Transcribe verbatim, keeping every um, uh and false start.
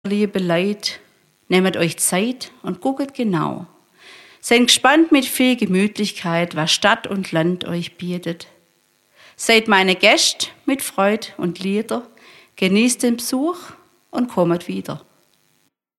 Liebe Leute, nehmt euch Zeit und guckt genau. Seid gespannt mit viel Gemütlichkeit, was Stadt und Land euch bietet. Seid meine Gäste mit Freud und Lieder, genießt den Besuch und kommt wieder.